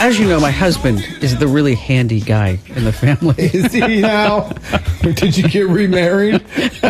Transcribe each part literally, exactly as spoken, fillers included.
as you know, my husband is the really handy guy in the family. Is he now? Did you get remarried?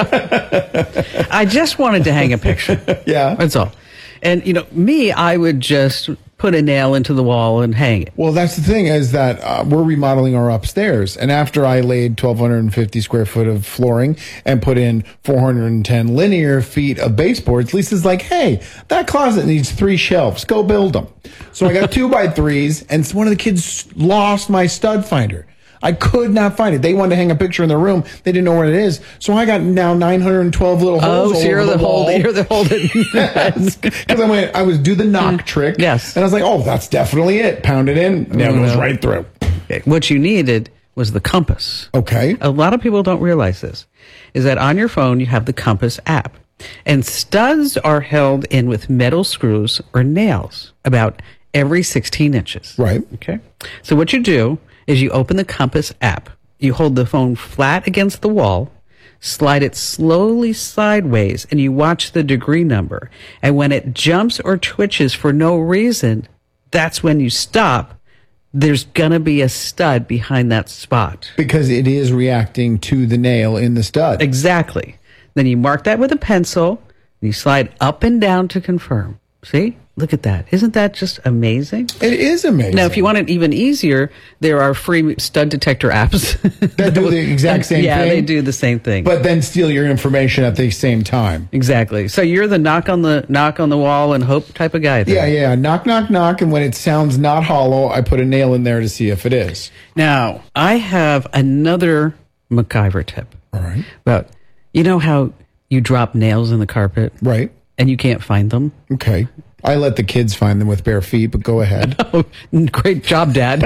I just wanted to hang a picture. Yeah. That's all. And, you know, me, I would just put a nail into the wall and hang it. Well, that's the thing is that uh, we're remodeling our upstairs. And after I laid twelve fifty square foot of flooring and put in four hundred ten linear feet of baseboards, Lisa's like, hey, that closet needs three shelves. Go build them. So I got two by threes, and one of the kids lost my stud finder. I could not find it. They wanted to hang a picture in their room. They didn't know where it is. So I got now nine hundred twelve little holes. Oh, so all you're over the, the wall. hold, you're the holding. Yes. Because I went, I was do the knock trick. Yes. And I was like, oh, that's definitely it. Pound it in. Nail goes no. right through. Okay. What you needed was the compass. Okay. A lot of people don't realize this, is that on your phone you have the compass app. And studs are held in with metal screws or nails about every sixteen inches. Right. Okay. So what you do is you open the compass app. You hold the phone flat against the wall, slide it slowly sideways, and you watch the degree number. And when it jumps or twitches for no reason, that's when you stop. There's going to be a stud behind that spot. Because it is reacting to the nail in the stud. Exactly. Then you mark that with a pencil, and you slide up and down to confirm. See? Look at that. Isn't that just amazing? It is amazing. Now, if you want it even easier, there are free stud detector apps. That do the exact same yeah, thing? they do the same thing. But then steal your information at the same time. Exactly. So you're the knock on the knock on the wall and hope type of guy there. Yeah, yeah. Knock, knock, knock. And when it sounds not hollow, I put a nail in there to see if it is. Now, I have another MacGyver tip. All right. About, you know how you drop nails in the carpet? Right. And you can't find them? Okay. I let the kids find them with bare feet, but go ahead. Oh, great job, Dad.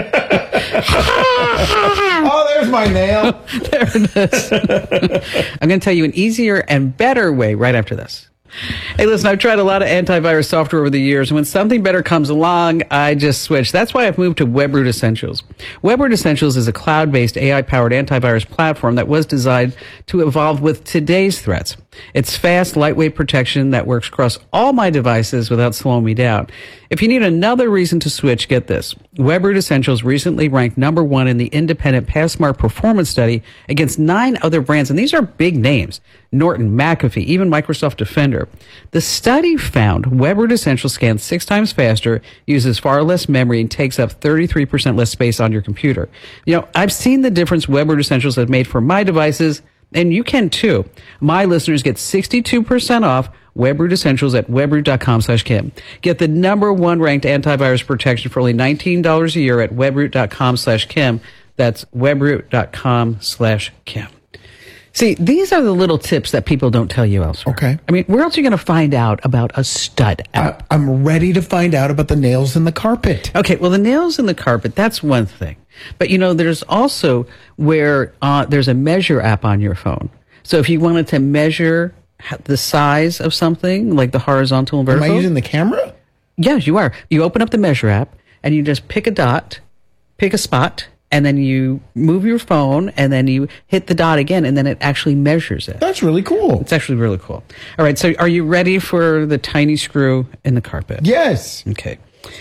Oh, there's my nail. There it is. I'm going to tell you an easier and better way right after this. Hey, listen, I've tried a lot of antivirus software over the years, and when something better comes along, I just switch. That's why I've moved to WebRoot Essentials. WebRoot Essentials is a cloud-based A I-powered antivirus platform that was designed to evolve with today's threats. It's fast, lightweight protection that works across all my devices without slowing me down. If you need another reason to switch, get this. WebRoot Essentials recently ranked number one in the independent Passmark performance study against nine other brands, and these are big names. Norton, McAfee, even Microsoft Defender. The study found WebRoot Essentials scans six times faster, uses far less memory, and takes up thirty-three percent less space on your computer. You know, I've seen the difference WebRoot Essentials have made for my devices, and you can too. My listeners get sixty-two percent off WebRoot Essentials at webroot.com slash Kim. Get the number one ranked antivirus protection for only nineteen dollars a year at webroot.com slash Kim. That's webroot.com slash Kim. See, these are the little tips that people don't tell you elsewhere. Okay. I mean, where else are you going to find out about a stud app? I, I'm ready to find out about the nails in the carpet. Okay, well, the nails in the carpet, that's one thing. But, you know, there's also where uh, there's a measure app on your phone. So if you wanted to measure the size of something, like the horizontal and vertical. Am I using the camera? Yes, you are. You open up the measure app, and you just pick a dot, pick a spot, and then you move your phone, and then you hit the dot again, and then it actually measures it. That's really cool. It's actually really cool. All right, so are you ready for the tiny screw in the carpet? Yes. Okay.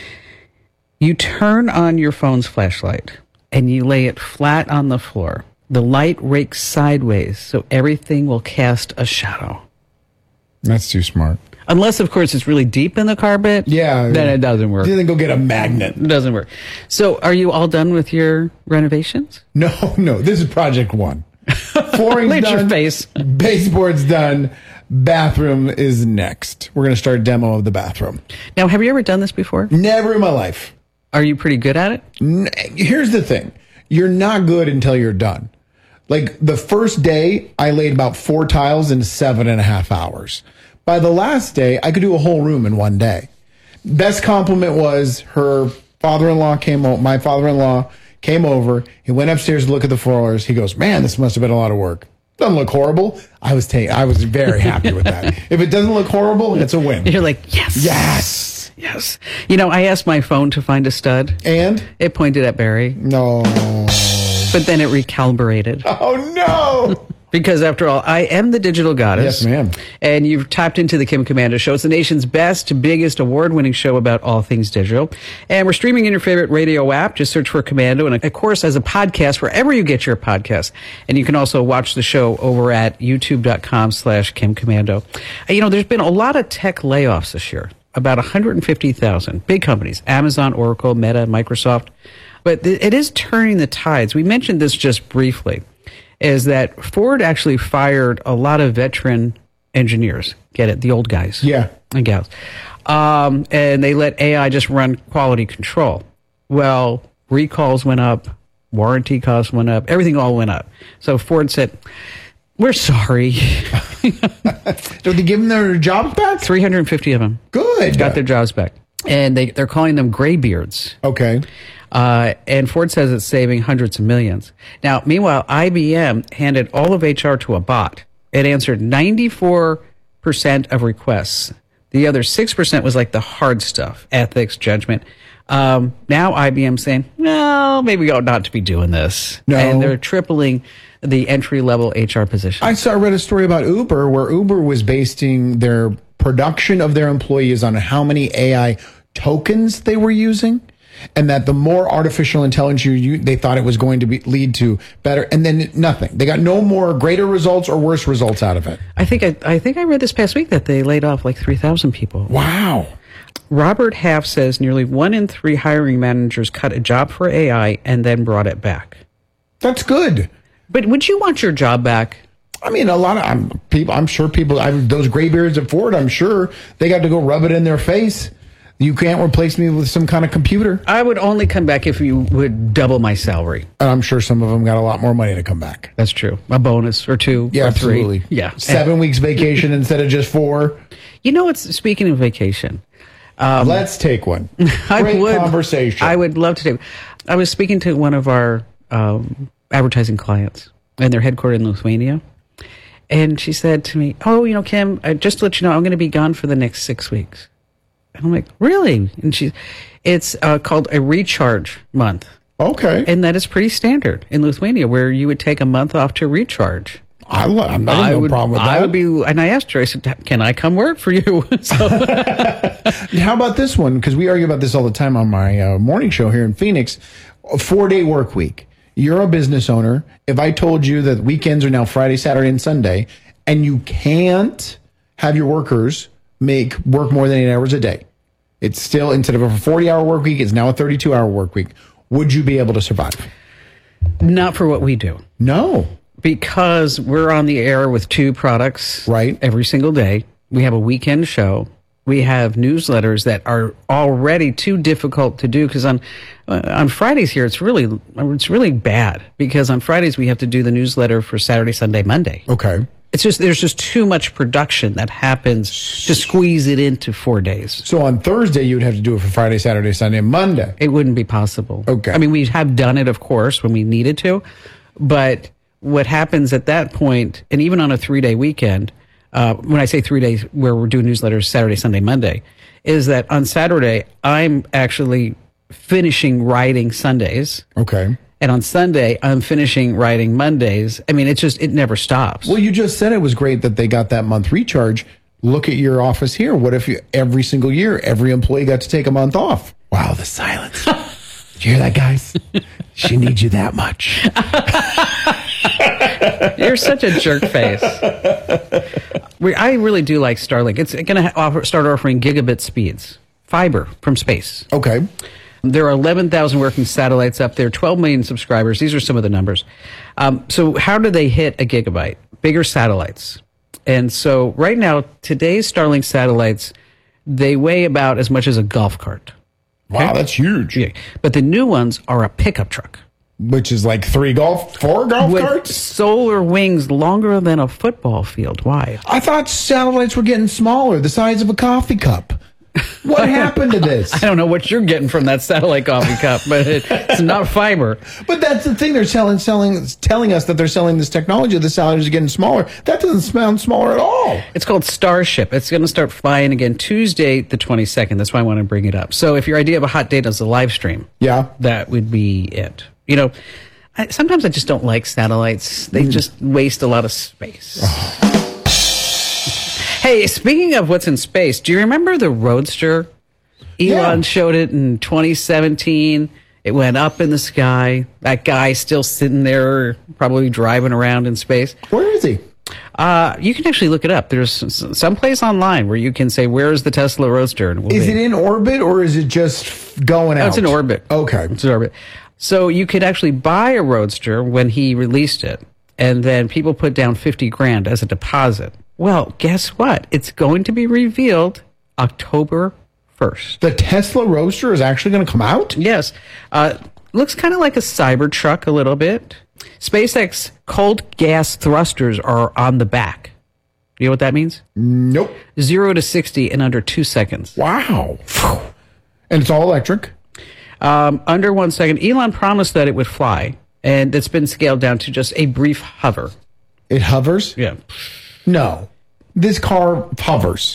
You turn on your phone's flashlight, and you lay it flat on the floor. The light rakes sideways, so everything will cast a shadow. That's too smart. Unless, of course, it's really deep in the carpet. Yeah. Then it doesn't work. Then go get a magnet. It doesn't work. So are you all done with your renovations? No, no. This is project one. Flooring's Look at done. your face. Baseboard's done. Bathroom is next. We're going to start a demo of the bathroom. Now, have you ever done this before? Never in my life. Are you pretty good at it? N- Here's the thing. You're not good until you're done. Like the first day, I laid about four tiles in seven and a half hours. By the last day, I could do a whole room in one day. Best compliment was her father-in-law came over, my father-in-law came over. He went upstairs to look at the floors. He goes, man, this must have been a lot of work. Doesn't look horrible. I was ta- I was very happy with that. If it doesn't look horrible, it's a win. You're like, yes. Yes. Yes. You know, I asked my phone to find a stud. And? It pointed at Barry. No. But then it recalibrated. Oh, no. Because after all, I am the digital goddess. Yes, ma'am. And you've tapped into the Kim Komando Show. It's the nation's best, biggest, award-winning show about all things digital. And we're streaming in your favorite radio app. Just search for Komando. And of course, as a podcast, wherever you get your podcast. And you can also watch the show over at youtube.com slash Kim Komando. You know, there's been a lot of tech layoffs this year. About one hundred fifty thousand. Big companies. Amazon, Oracle, Meta, Microsoft. But it is turning the tides. We mentioned this just briefly. Is that Ford actually fired a lot of veteran engineers. Get it? The old guys. Yeah. And gals. Um, and they let A I just run quality control. Well, recalls went up, warranty costs went up, everything all went up. So Ford said, we're sorry. Did they give them their jobs back? three hundred fifty of them. Good. Got their jobs back. And they, they're calling them graybeards. Okay. Uh, and Ford says it's saving hundreds of millions. Now, meanwhile, I B M handed all of H R to a bot. It answered ninety-four percent of requests. The other six percent was like the hard stuff, ethics, judgment. Um, now I B M's saying, no, maybe we ought not to be doing this. No. And they're tripling the entry-level H R position. I saw, I read a story about Uber where Uber was basing their production of their employees on how many A I tokens they were using. And that the more artificial intelligence you use, they thought it was going to be, lead to better, and then nothing. They got no more greater results or worse results out of it. I think I, I think I read this past week that they laid off like three thousand people. Wow. Robert Half says nearly one in three hiring managers cut a job for A I and then brought it back. That's good. But would you want your job back? I mean, a lot of I'm, people. I'm sure people. I, those graybeards at Ford. I'm sure they got to go rub it in their face. You can't replace me with some kind of computer. I would only come back if you would double my salary. And I'm sure some of them got a lot more money to come back. That's true. A bonus or two Yeah, or three. absolutely. Yeah. Seven weeks vacation instead of just four. You know, it's speaking of vacation. Um, Let's take one. I Great would, conversation. I would love to take. I was speaking to one of our um, advertising clients, and they're headquartered in Lithuania. And she said to me, oh, you know, Kim, I, just to let you know, I'm going to be gone for the next six weeks. And I'm like, really? And she, it's uh, called a recharge month. Okay. And that is pretty standard in Lithuania, where you would take a month off to recharge. I, I'm not I no would, problem with that. I would be, and I asked her, I said, can I come work for you? So, how about this one? Because we argue about this all the time on my uh, morning show here in Phoenix. A four-day work week. You're a business owner. If I told you that weekends are now Friday, Saturday, and Sunday, and you can't have your workers make work more than eight hours a day, it's still, instead of a forty-hour work week, it's now a thirty-two hour work week. Would you be able to survive? not for what we do. No. Because we're on the air with two products Right. every single day. We have a weekend show. We have newsletters that are already too difficult to do because on uh, on Fridays here it's really it's really bad because on Fridays we have to do the newsletter for Saturday, Sunday, Monday. Okay. It's just there's just too much production that happens to squeeze it into four days. So on Thursday, you would have to do it for Friday, Saturday, Sunday, Monday. It wouldn't be possible. Okay. I mean, we have done it, of course, when we needed to, but what happens at that point, and even on a three-day weekend, uh, when I say three days where we're doing newsletters Saturday, Sunday, Monday, is that on Saturday, I'm actually finishing writing Sundays. Okay. And on Sunday, I'm finishing writing Mondays. I mean, it's just, it never stops. Well, you just said it was great that they got that month recharge. Look at your office here. What if you, every single year, every employee got to take a month off? Wow, the silence. Did you hear that, guys? She needs you that much. You're such a jerk face. We, I really do like Starlink. It's going to offer, start offering gigabit speeds, fiber from space. Okay. There are eleven thousand working satellites up there, twelve million subscribers. These are some of the numbers. Um, so how do they hit a gigabyte? Bigger satellites. And so right now, today's Starlink satellites, they weigh about as much as a golf cart. Wow, that's huge. Yeah. But the new ones are a pickup truck. Which is like three golf, four golf With carts? solar wings longer than a football field wide. I thought satellites were getting smaller, the size of a coffee cup. What happened to this? I don't know what you're getting from that satellite coffee cup, but it, it's not fiber. But that's the thing. They're selling, selling, telling us that they're selling this technology. The satellites are getting smaller. That doesn't sound smaller at all. It's called Starship. It's going to start flying again Tuesday, the twenty-second. That's why I want to bring it up. So if your idea of a hot date is a live stream, Yeah. that would be it. You know, I, sometimes I just don't like satellites. They mm. just waste a lot of space. Oh. Hey, speaking of what's in space, do you remember the Roadster? Elon yeah. showed it in twenty seventeen. It went up in the sky. That guy still sitting there, probably driving around in space. Where is he? Uh, you can actually look it up. There's some place online where you can say, where is the Tesla Roadster? And we'll is be. it in orbit or is it just going out? Oh, it's in orbit. Okay. It's in orbit. So you could actually buy a Roadster when he released it, and then people put down fifty grand as a deposit. Well, guess what? It's going to be revealed October first. The Tesla Roadster is actually going to come out? Yes. Uh, looks kind of like a Cybertruck a little bit. SpaceX cold gas thrusters are on the back. You know what that means? Nope. Zero to sixty in under two seconds. Wow. And it's all electric? Um, under one second. Elon promised that it would fly, and it's been scaled down to just a brief hover. It hovers? Yeah. No. This car hovers.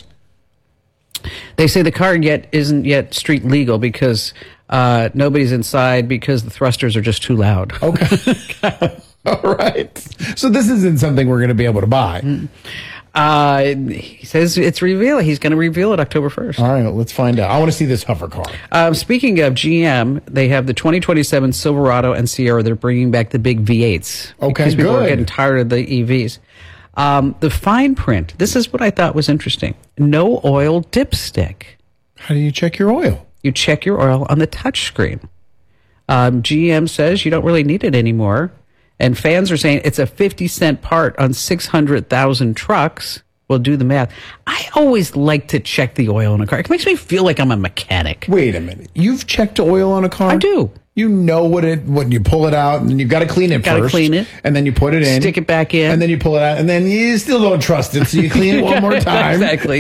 They say the car yet isn't yet street legal because uh, nobody's inside because the thrusters are just too loud. Okay. All right. So this isn't something we're going to be able to buy. Uh, he says it's reveal. He's going to reveal it October first. All right, let's find out. I want to see this hover car. Um, speaking of G M, they have the twenty twenty-seven Silverado and Sierra. They're bringing back the big V eights. Okay, because people good. are getting tired of the E Vs. Um, the fine print. This is what I thought was interesting. No oil dipstick. How do you check your oil? You check your oil on the touch screen. Um, G M says you don't really need it anymore. And fans are saying it's a fifty cent part on six hundred thousand trucks. We'll do the math. I always like to check the oil in a car. It makes me feel like I'm a mechanic. Wait a minute. You've checked oil on a car? I do. You know what it, when you pull it out, and you've got to clean it gotta first. clean it. And then you put it in. Stick it back in. And then you pull it out, and then you still don't trust it, so you clean it one more time. Exactly.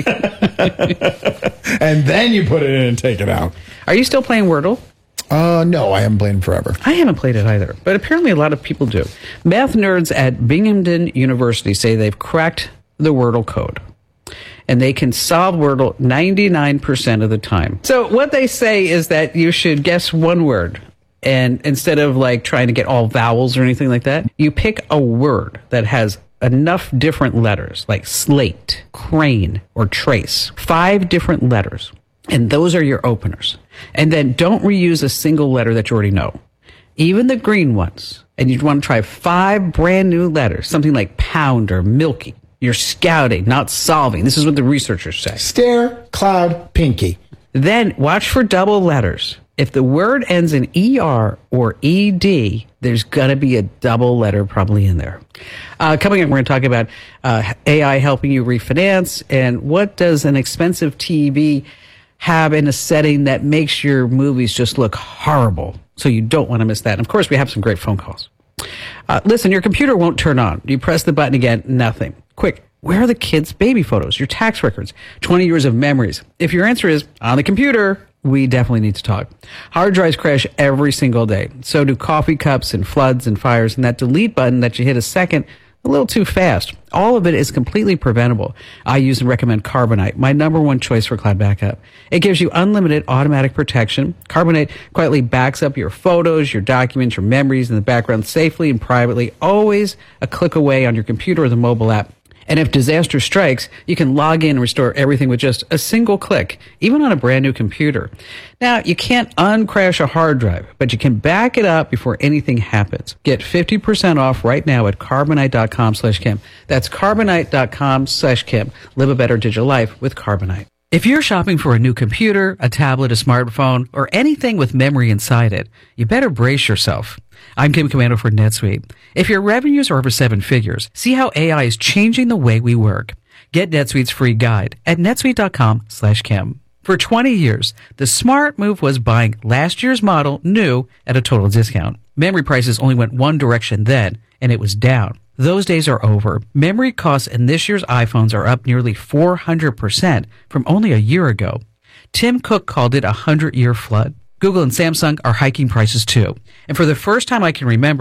And then you put it in and take it out. Are you still playing Wordle? Uh, no, I haven't played in forever. I haven't played it either, but apparently a lot of people do. Math nerds at Binghamton University say they've cracked the Wordle code, and they can solve Wordle ninety-nine percent of the time. So what they say is that you should guess one word, and instead of like trying to get all vowels or anything like that, you pick a word that has enough different letters, like slate, crane, or trace. Five different letters. And those are your openers. And then don't reuse a single letter that you already know. Even the green ones. And you want to try five brand new letters, something like pound or milky. You're scouting, not solving. This is what the researchers say. Stare, cloud, pinky. Then watch for double letters. If the word ends in E R or E D, there's going to be a double letter probably in there. Uh, coming up, we're going to talk about uh, A I helping you refinance, and what does an expensive T V have in a setting that makes your movies just look horrible. So you don't want to miss that. And of course, we have some great phone calls. Uh, listen, your computer won't turn on. You press the button again, nothing. Quick, where are the kids' baby photos, your tax records, twenty years of memories? If your answer is on the computer, we definitely need to talk. Hard drives crash every single day. So do coffee cups and floods and fires. And that delete button that you hit a second a little too fast. All of it is completely preventable. I use and recommend Carbonite, my number one choice for cloud backup. It gives you unlimited automatic protection. Carbonite quietly backs up your photos, your documents, your memories in the background safely and privately, always a click away on your computer or the mobile app. And if disaster strikes, you can log in and restore everything with just a single click, even on a brand new computer. Now, you can't uncrash a hard drive, but you can back it up before anything happens. Get fifty percent off right now at carbonite.com slash Kim. That's carbonite.com slash Kim. Live a better digital life with Carbonite. If you're shopping for a new computer, a tablet, a smartphone, or anything with memory inside it, you better brace yourself. I'm Kim Commando for NetSuite. If your revenues are over seven figures, see how A I is changing the way we work. Get NetSuite's free guide at netsuite.com slash Kim. For twenty years, the smart move was buying last year's model new at a total discount. Memory prices only went one direction then, and it was down. Those days are over. Memory costs in this year's iPhones are up nearly four hundred percent from only a year ago. Tim Cook called it a hundred-year flood. Google and Samsung are hiking prices too. And for the first time I can remember,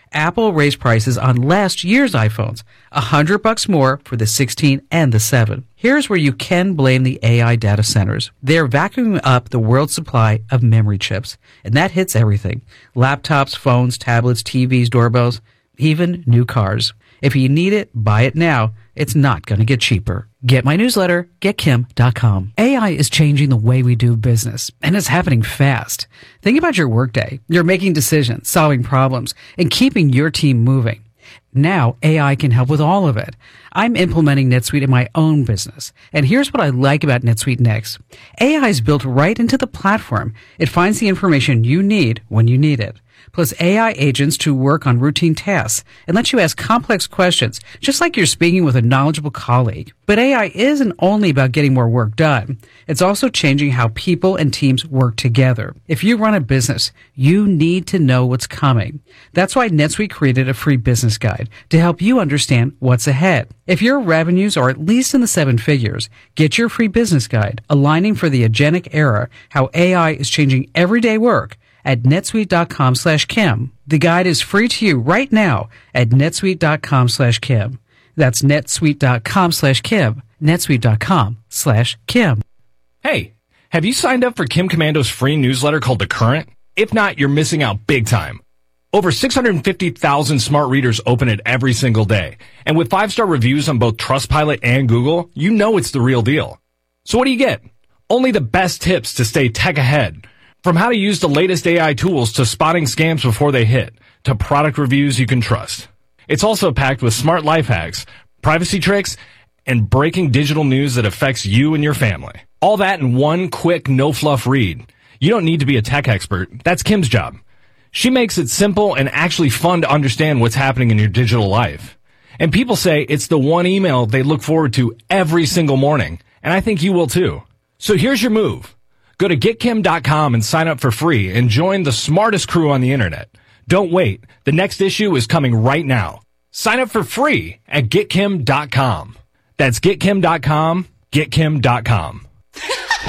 Apple raised prices on last year's iPhones, a hundred bucks more for the sixteen and the seven. Here's where you can blame the A I data centers. They're vacuuming up the world's supply of memory chips, and that hits everything. Laptops, phones, tablets, T Vs, doorbells, even new cars. If you need it, buy it now. It's not going to get cheaper. Get my newsletter, get kim dot com. A I is changing the way we do business, and it's happening fast. Think about your workday. You're making decisions, solving problems, and keeping your team moving. Now, A I can help with all of it. I'm implementing NetSuite in my own business. And here's what I like about NetSuite Next. A I is built right into the platform. It finds the information you need when you need it. Plus A I agents to work on routine tasks and let you ask complex questions, just like you're speaking with a knowledgeable colleague. But A I isn't only about getting more work done. It's also changing how people and teams work together. If you run a business, you need to know what's coming. That's why NetSuite created a free business guide to help you understand what's ahead. If your revenues are at least in the seven figures, get your free business guide, Aligning for the Agentic Era, How A I is Changing Everyday Work, at netsuite.com slash Kim. The guide is free to you right now at netsuite.com slash Kim. That's netsuite.com slash Kim. netsuite.com slash Kim. Hey, have you signed up for Kim Commando's free newsletter called The Current? If not, you're missing out big time. Over six hundred fifty thousand smart readers open it every single day. And with five-star reviews on both Trustpilot and Google, you know it's the real deal. So what do you get? Only the best tips to stay tech ahead. From how to use the latest A I tools to spotting scams before they hit, to product reviews you can trust. It's also packed with smart life hacks, privacy tricks, and breaking digital news that affects you and your family. All that in one quick, no-fluff read. You don't need to be a tech expert. That's Kim's job. She makes it simple and actually fun to understand what's happening in your digital life. And people say it's the one email they look forward to every single morning. And I think you will too. So here's your move. Go to get kim dot com and sign up for free and join the smartest crew on the internet. Don't wait. The next issue is coming right now. Sign up for free at get kim dot com. That's get kim dot com, get kim dot com.